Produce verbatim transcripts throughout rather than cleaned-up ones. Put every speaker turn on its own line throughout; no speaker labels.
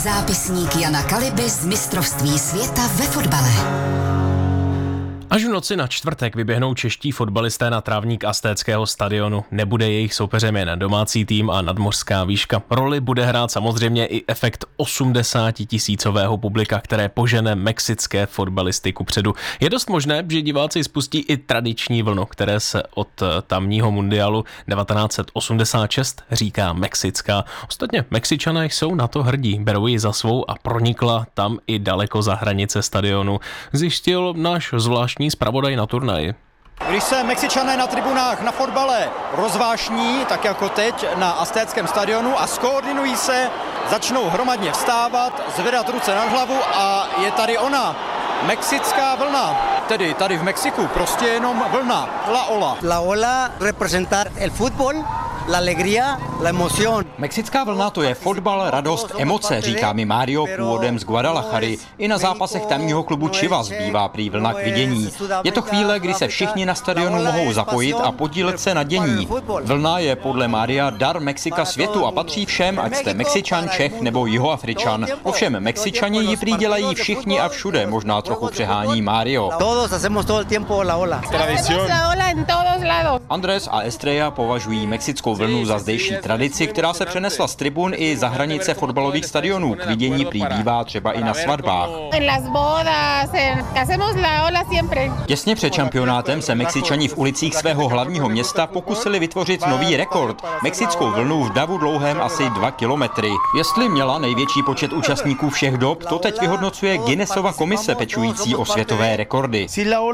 Zápisník Jana Kaliby z mistrovství světa ve fotbale.
Až v noci na čtvrtek vyběhnou čeští fotbalisté na trávník Aztéckého stadionu. Nebude jejich soupeřem jen domácí tým a nadmořská výška. Roli bude hrát samozřejmě i efekt osmdesátitisícového publika, které požene mexické fotbalisty kupředu. Je dost možné, že diváci spustí i tradiční vlnu, které se od tamního mundialu devatenáct set osmdesát šest říká mexická. Ostatně Mexičané jsou na to hrdí, berou ji za svou a pronikla tam i daleko za hranice stadionu. Zjistil náš zvláštní zpravodaj na turnaji.
Když se Mexičané na tribunách na fotbale rozvášní, tak jako teď na Aztéckém stadionu, a skoordinují se, začnou hromadně vstávat, zvedat ruce nad hlavu a je tady ona, mexická vlna. Tedy tady v Mexiku prostě jenom vlna, la ola.
La ola representar el fútbol, la alegría, la emoción.
Mexická vlna to je fotbal, radost, emoce, říká mi Mario původem z Guadalajary. I na zápasech tamního klubu Chivas bývá prý vlna k vidění. Je to chvíle, kdy se všichni na stadionu mohou zapojit a podílet se na dění. Vlna je podle Maria dar Mexika světu a patří všem, ať jste Mexičan, Čech nebo Jihoafričan. Ovšem Mexičani ji prý dělají všichni a všude, možná trochu přehání Mario.
Todos hacemos todo el tiempo la ola.
Andrés a Estrella považují mexickou vlnu za zdejší tradici, která se přenesla z tribun i za hranice fotbalových stadionů. K vidění prý bývá třeba i na svatbách. Těsně před šampionátem se Mexičani v ulicích svého hlavního města pokusili vytvořit nový rekord. Mexickou vlnu v davu dlouhém asi dva kilometry. Jestli měla největší počet účastníků všech dob, to teď vyhodnocuje Guinnessova komise pečující o světové rekordy.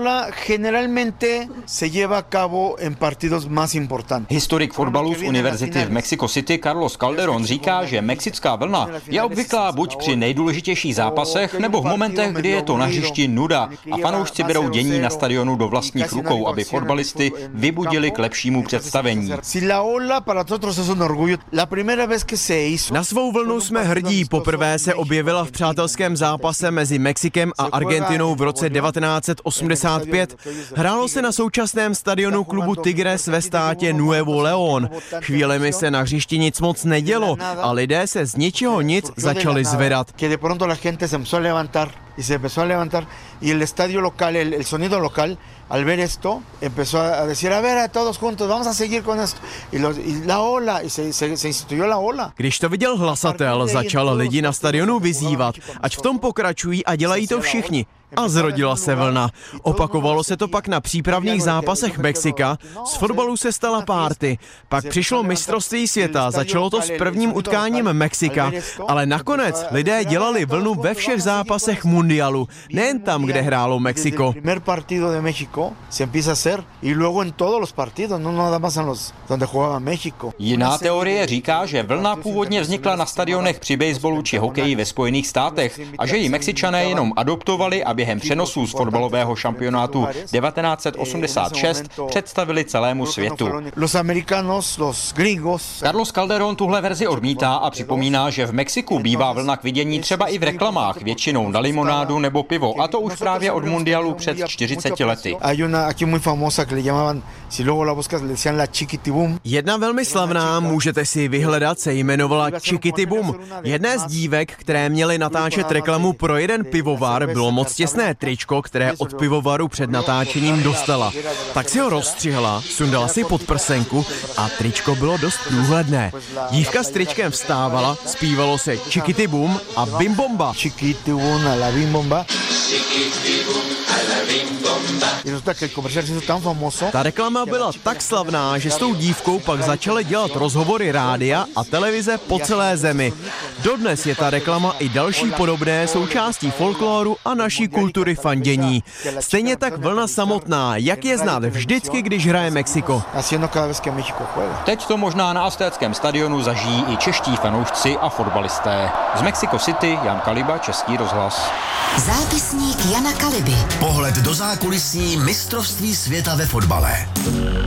Historik fotbalu z univerzity v Mexico City Carlos Calderón říká, že mexická vlna je obvyklá buď při nejdůležitějších zápasech, nebo v momentech, kdy je to na hřišti nuda a fanoušci berou dění na stadionu do vlastních rukou, aby fotbalisty vybudili k lepšímu představení.
Na svou vlnu jsme hrdí. Poprvé se objevila v přátelském zápase mezi Mexikem a Argentinou v roce devatenáct set osmdesát pět. Hrálo se na současném stadionu klubu Tigres ve státě Nuevo León. Chvílemi se na hřišti nic moc nedělo a lidé se z ničeho nic začali zvedat.
Y se empezó a levantar y el estadio local, el, el sonido local, al ver esto, empezó a decir, a ver, a todos juntos, vamos a seguir con esto. Y, los, y la ola, y se, se, se instituyó la ola.
Když to viděl hlasatel, začal lidi na stadionu vyzývat, ať v tom pokračují a dělají to všichni. A zrodila se vlna. Opakovalo se to pak na přípravných zápasech Mexika, z fotbalu se stala párty. Pak přišlo mistrovství světa, začalo to s prvním utkáním Mexika, ale nakonec lidé dělali vlnu ve všech zápasech mundialu, nejen tam, kde hrálo Mexiko.
Jiná teorie říká, že vlna původně vznikla na stadionech při baseballu či hokeji ve Spojených státech a že ji Mexičané jenom adoptovali, aby během přenosů z fotbalového šampionátu devatenáct set osmdesát šest představili celému světu. Carlos Calderón tuhle verzi odmítá a připomíná, že v Mexiku bývá vlna k vidění třeba i v reklamách, většinou na limonádu nebo pivo, a to už právě od mundialu před čtyřiceti lety.
Jedna velmi slavná, můžete si vyhledat, se jmenovala Chiquitibum. Jedné z dívek, které měly natáčet reklamu pro jeden pivovar, bylo moc těsné tričko, které od pivovaru před natáčením dostala. Tak si ho rozstřihla, sundala si pod prsenku a tričko bylo dost průhledné. Dívka s tričkem vstávala, zpívalo se Chiquitibum a Bim Bomba.
Chiquitibum a la Bim Bomba.
Ta reklama byla tak slavná, že s tou dívkou pak začaly dělat rozhovory rádia a televize po celé zemi. Dodnes je ta reklama i další podobné součástí folkloru a naší kultury fandění. Stejně tak vlna samotná, jak je znát vždycky, když hraje Mexiko.
Teď to možná na Aztéckém stadionu zažijí i čeští fanoušci a fotbalisté. Z Mexico City Jan Kaliba, Český rozhlas.
Zápisník Jana Kaliby.
Pohled do zákulisí mistrovství světa ve fotbale.